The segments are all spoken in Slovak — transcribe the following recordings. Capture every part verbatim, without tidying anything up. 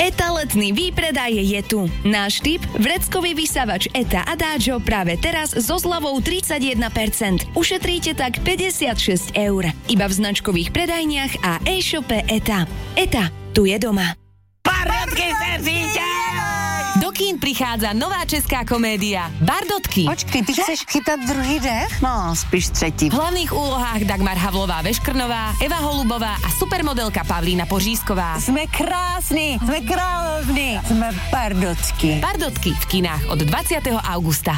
ETA letný výpredaj je tu. Náš typ, vreckový vysavač ETA Adagio práve teraz so zľavou tridsaťjeden percent. Ušetríte tak päťdesiatšesť eur. Iba v značkových predajniach a e-shope ETA. ETA, tu je doma. Bardotky servíte! Do kín prichádza nová česká komédia Bardotky. Počkej, ty chceš chytať druhý dech? No, spíš třetí. V hlavných úlohách Dagmar Havlová-Veškrnová, Eva Holubová a supermodelka Pavlína Pořízková. Sme krásni, sme kráľovní, sme Bardotky. Bardotky v kinách od dvadsiateho augusta.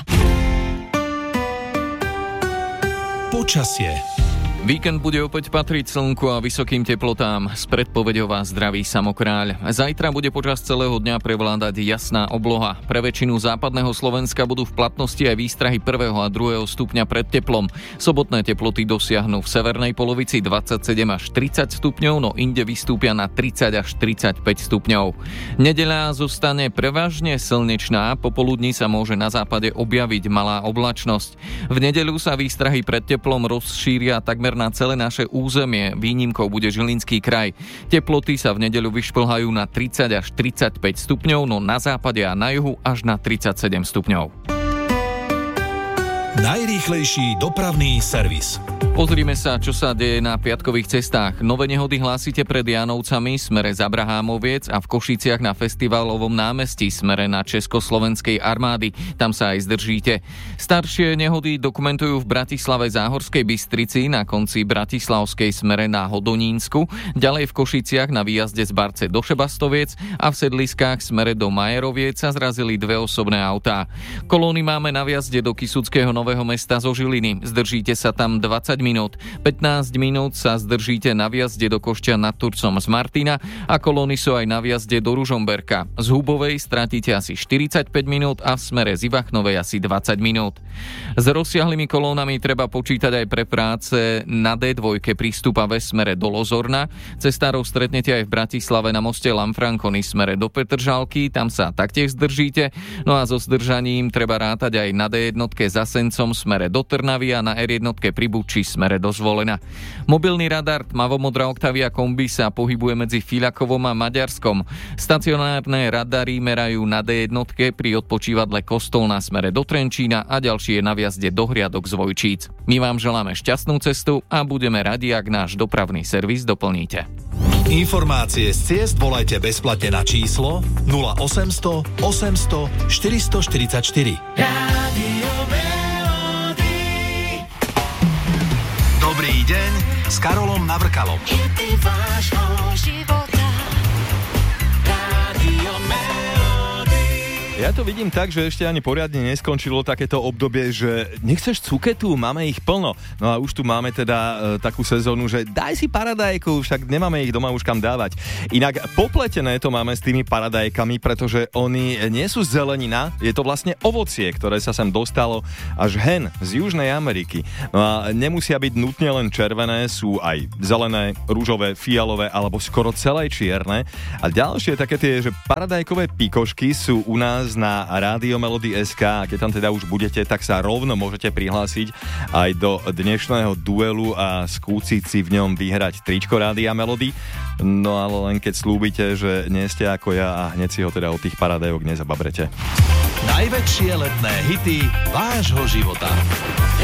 Počasie. Víkend bude opäť patriť slnku a vysokým teplotám. S predpoveďou vás zdraví Samokráľ. Zajtra bude počas celého dňa prevládať jasná obloha. Pre väčšinu západného Slovenska budú v platnosti aj výstrahy prvého a druhého stupňa pred teplom. Sobotné teploty dosiahnu v severnej polovici dvadsaťsedem až tridsať stupňov, no inde vystúpia na tridsať až tridsaťpäť stupňov. Nedeľa zostane prevažne slnečná, popoludní sa môže na západe objaviť malá oblačnosť. V nedeľu sa výstrahy pred teplom rozšíria takmer na celé naše územie. Výnimkou bude Žilinský kraj. Teploty sa v nedeľu vyšplhajú na tridsať až tridsaťpäť stupňov, no na západe a na juhu až na tridsaťsedem stupňov. Najrýchlejší dopravný servis. Pozrime sa, čo sa deje na piatkových cestách. Nové nehody hlásite pred Jánovcami smere Zabrahámoviec a v Košiciach na festivalovom námestí smere na Československej armády. Tam sa aj zdržíte. Staršie nehody dokumentujú v Bratislave Záhorskej Bystrici na konci Bratislavskej smere na Hodonínsku, ďalej v Košiciach na výjazde z Barce do Šebastoviec a v Sedliskách smere do Majeroviec sa zrazili dve osobné autá. Kolóny máme na výjazde do Kysuckého Nového Mesta zo Žiliny. Zdržíte sa tam dvadsať minút. pätnásť minút sa zdržíte na výjazde do Košťan nad Turcom z Martina a kolóny sú aj na výjazde do Ružomberka. Z Hubovej stratíte asi štyridsaťpäť minút a v smere z Ivachnovej asi dvadsať minút. S rozsiahlými kolónami treba počítať aj pre práce na dé dva prístupa ve smere do Lozorna. Cestárov stretnete aj v Bratislave na moste Lanfranconi smere do Petržalky, tam sa taktiež zdržíte. No a so zdržaním treba rátať aj na dé jedna za Sencom smere do Trnavy a na er jedna pri Buči smere do Zvolena. Mobilný radar tmavomodrá Octavia kombi sa pohybuje medzi Fiľakovom a Maďarskom. Stacionárne radary merajú na dé jedna pri odpočívadle Kostol na smere do Trenčína a ďalšie na viazde do Hriadok z Vojčíc. My vám želáme šťastnú cestu a budeme radi, ak náš dopravný servis doplníte. Informácie z ciest volajte bezplatne na číslo nula osemsto osemsto štyristoštyridsaťštyri. Dobrý deň s Karolom Navrkalom. Ja to vidím tak, že ešte ani poriadne neskončilo takéto obdobie, že nechceš cuketu, máme ich plno. No a už tu máme teda e, takú sezónu, že daj si paradajku, však nemáme ich doma už kam dávať. Inak popletené to máme s tými paradajkami, pretože oni nie sú zelenina, je to vlastne ovocie, ktoré sa sem dostalo až hen z Južnej Ameriky. No a nemusia byť nutne len červené, sú aj zelené, ružové, fialové alebo skoro celé čierne. A ďalšie také tie, že paradajkové pikošky sú u nás na Rádio Melody bodka es ká a keď tam teda už budete, tak sa rovno môžete prihlásiť aj do dnešného duelu a skúsiť si v ňom vyhrať tričko Rádia Melody. No ale len keď slúbite, že nie ste ako ja a hneď si ho teda od tých paradajok nezababrete. Najväčšie letné hity vášho života.